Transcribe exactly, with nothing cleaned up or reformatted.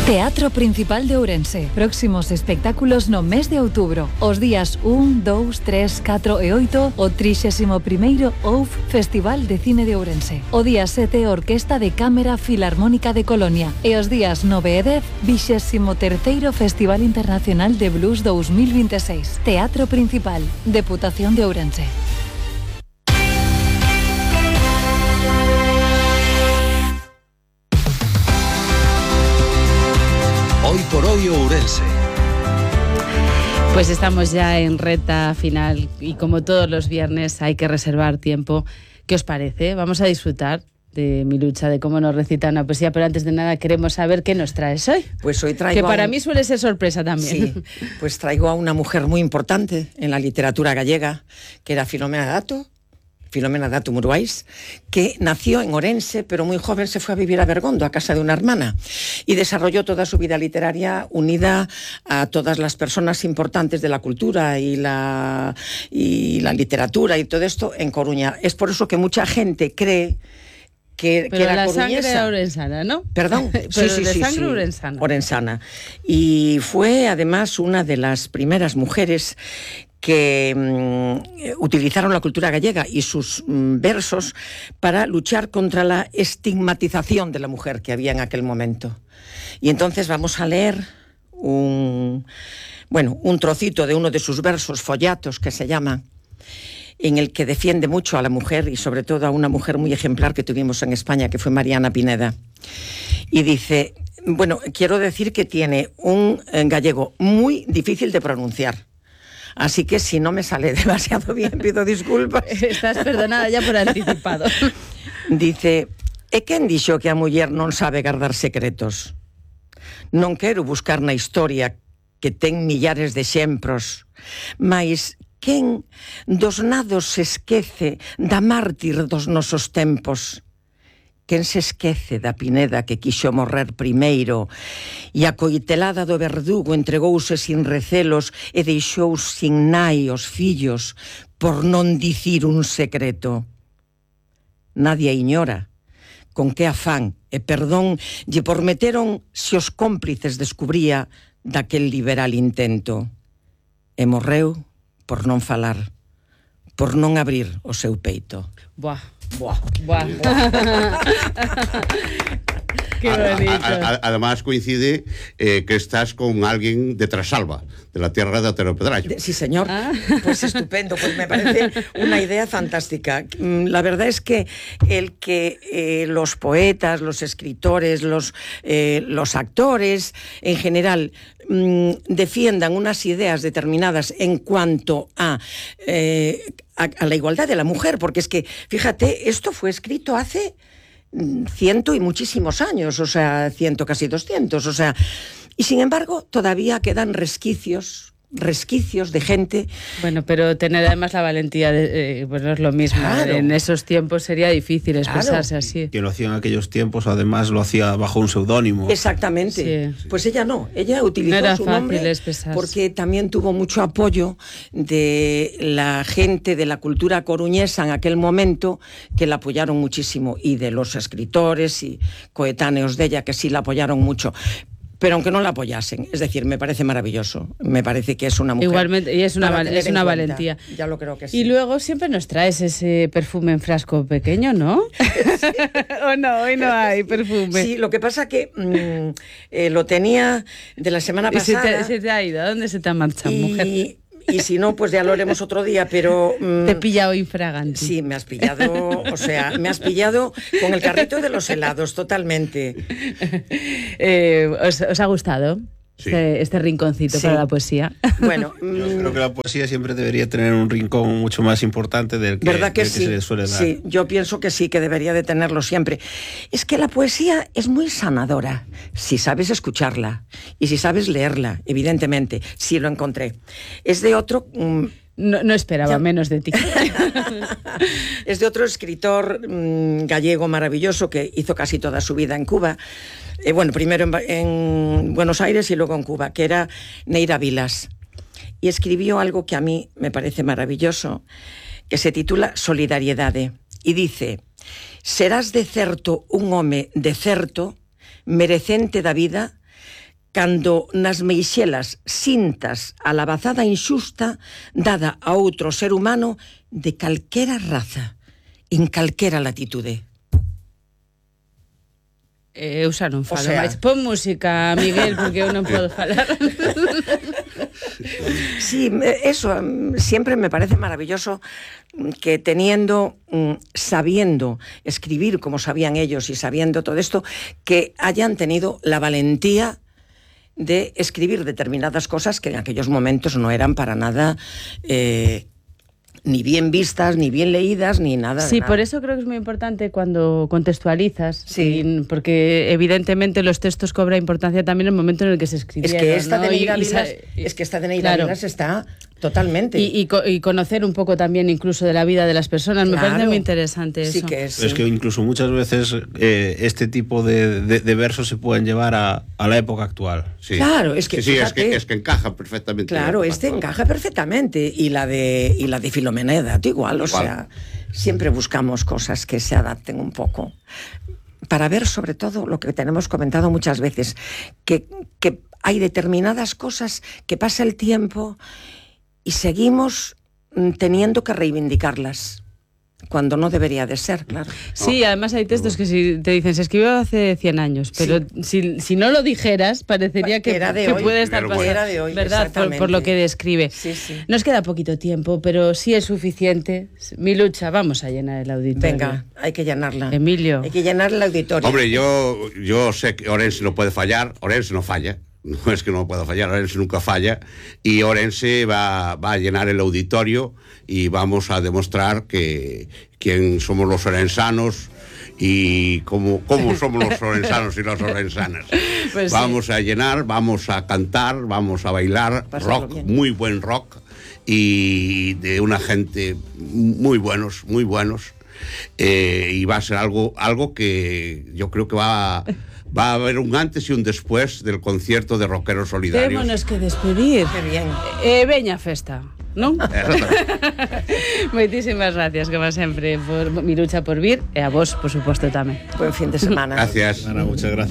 Teatro Principal de Ourense. Próximos espectáculos no mes de outubro. Os días un, dous, tres, catro e oito, o trixésimo primeiro O U F Festival de Cine de Ourense. O día sete, Orquesta de Cámara Filarmónica de Colonia. E os días nove e dez, vixésimo terceiro Festival Internacional de Blues dous mil vinte e seis. Teatro Principal, Deputación de Ourense. Hoy por hoy Ourense. Pues estamos ya en recta final y como todos los viernes hay que reservar tiempo. ¿Qué os parece? Vamos a disfrutar de mi lucha, de cómo nos recita una poesía, pero antes de nada queremos saber qué nos traes hoy. Pues hoy traigo... Que para un... mí suele ser sorpresa también. Sí, pues traigo a una mujer muy importante en la literatura gallega, que era Filomena Dato, Filomena Dato Muruais, que nació en Ourense, pero muy joven se fue a vivir a Bergondo, a casa de una hermana, y desarrolló toda su vida literaria unida a todas las personas importantes de la cultura y la, y la literatura y todo esto en Coruña. Es por eso que mucha gente cree que, pero que era la coruñesa. Sangre era orensana, ¿no? Perdón, pero sí, sí, de sí, sangre sí. orensana. Orensana. Y fue además una de las primeras mujeres que mm, utilizaron la cultura gallega y sus mm, versos para luchar contra la estigmatización de la mujer que había en aquel momento. Y entonces vamos a leer un, bueno, un trocito de uno de sus versos, Follatos, que se llama, en el que defiende mucho a la mujer y sobre todo a una mujer muy ejemplar que tuvimos en España, que fue Mariana Pineda. Y dice, bueno, quiero decir que tiene un gallego muy difícil de pronunciar. Así que si no me sale demasiado bien, pido disculpas. Estás perdonada ya por anticipado. Dice, e quen dixo que a muller non sabe guardar secretos? Non quero buscar na historia que ten millares de exemplos, mais quen dos nados se esquece da mártir dos nosos tempos? Quen se esquece da Pineda que quixo morrer primeiro e a coitelada do verdugo entregouse sin recelos e deixou sin nai os fillos por non dicir un secreto? Nadie ignora con que afán e perdón lle prometeron se os cómplices descubría daquel liberal intento. E morreu por non falar, por non abrir o seu peito. Buah. Buah. Buah. Buah. Qué bonito. A, a, a, además coincide eh, que estás con alguien de Trasalba, de la tierra de Otero Pedrallo. Sí, señor. Ah. Pues estupendo, pues me parece una idea fantástica. La verdad es que el que eh, los poetas, los escritores, los, eh, los actores, en general, mmm, defiendan unas ideas determinadas en cuanto a... Eh, A, a la igualdad de la mujer, porque es que, fíjate, esto fue escrito hace ciento y muchísimos años, o sea, ciento, casi doscientos, o sea, y sin embargo todavía quedan resquicios, resquicios de gente. Bueno, pero tener además la valentía, de, eh, pues no es lo mismo. Claro. En esos tiempos sería difícil expresarse Claro. así. Que lo hacía en aquellos tiempos, además lo hacía bajo un seudónimo. Exactamente. Sí. Pues ella no, ella utilizó No era su fácil nombre expresarse. porque también tuvo mucho apoyo de la gente de la cultura coruñesa en aquel momento, que la apoyaron muchísimo, y de los escritores y coetáneos de ella que sí la apoyaron mucho. Pero aunque no la apoyasen, es decir, me parece maravilloso, me parece que es una mujer. Igualmente, y es una, para val- tener es en una cuenta. valentía. Ya lo creo que sí. Y luego siempre nos traes ese perfume en frasco pequeño, ¿no? ¿O no? Hoy no hay perfume. Sí, lo que pasa que mmm, eh, lo tenía de la semana ¿Y se pasada. te, se te ha ido? ¿A dónde se te ha marchado, y, mujer? y si no, pues ya lo haremos otro día, pero... mmm, Te he pillado infragante. Sí, me has pillado, o sea, me has pillado con el carrito de los helados, totalmente. Eh, ¿os, ¿Os ha gustado? Sí. Este, este rinconcito Sí. para la poesía. Bueno, Yo mmm, creo que la poesía siempre debería tener un rincón mucho más importante del que, ¿verdad que del que sí? se le suele dar. Sí, yo pienso que sí, que debería de tenerlo siempre. Es que la poesía es muy sanadora, si sabes escucharla y si sabes leerla, evidentemente. Sí, lo encontré. Es de otro... mmm, No, no esperaba Ya. menos de ti. Es de otro escritor mmm, gallego maravilloso que hizo casi toda su vida en Cuba. Eh, bueno, primero en, en Buenos Aires y luego en Cuba, que era Neira Vilas. Y escribió algo que a mí me parece maravilloso, que se titula Solidariedade. Y dice, serás de certo un home de certo, merecente da vida, cando nas meixelas sintas a labazada inxusta dada a outro ser humano de calquera raza, en calquera latitude. Eu xa non falo O sea... máis. Pon música, Miguel, porque eu non podo falar. Sí, eso siempre me parece maravilloso, que teniendo, sabiendo escribir como sabían ellos y sabiendo todo esto, que hayan tenido la valentía de escribir determinadas cosas que en aquellos momentos no eran para nada eh, ni bien vistas, ni bien leídas, ni nada. Sí, nada. por eso creo que es muy importante cuando contextualizas, sí. y, porque evidentemente los textos cobran importancia también en el momento en el que se escribieron. Es que esta ¿no? de Neira y, Vilas, y, es que esta de Neira claro. Vilas está totalmente. Y, y, y conocer un poco también incluso de la vida de las personas, claro. me parece muy interesante eso. Sí que es, sí. Es que incluso muchas veces eh, este tipo de, de, de versos se pueden llevar a, a la época actual. Sí. Claro, es que, sí, sí, es fíjate, que es que encaja perfectamente. Claro, este actual. encaja perfectamente. Y la de y la de Filomena de Dato igual, o igual. sea, siempre buscamos cosas que se adapten un poco. Para ver sobre todo lo que tenemos comentado muchas veces, que, que hay determinadas cosas que pasa el tiempo y seguimos teniendo que reivindicarlas, cuando no debería de ser, claro. Sí, además hay textos que si te dicen se escribió hace cien años, pero sí. si, si no lo dijeras parecería que, era de que hoy, puede estar pasando, era de hoy, ¿verdad? Por, por lo que describe. Sí, sí. Nos queda poquito tiempo, pero sí es suficiente. Mi lucha, vamos a llenar el auditorio. Venga, hay que llenarla. Emilio. Hay que llenar el auditorio. Hombre, yo, yo sé que Orense no puede fallar, Orense no falla. No es que no pueda fallar, Orense nunca falla, y Orense va, va a llenar el auditorio y vamos a demostrar que quién somos los orensanos y cómo, cómo somos los orensanos y las orensanas. Pues vamos sí. a llenar, vamos a cantar, vamos a bailar, Pasarlo rock, bien. Muy buen rock, y de una gente muy buenos, muy buenos, eh, y va a ser algo, algo que yo creo que va a... Va a haber un antes y un después del concierto de Rockeros Solidarios. Témonos que despedir. Qué bien. Eh, veña festa, non? Moitísimas gracias, como sempre, por mi lucha por vir, e a vos, por suposto, tamén. Buen fin de semana. Gracias. Ana, muchas gracias.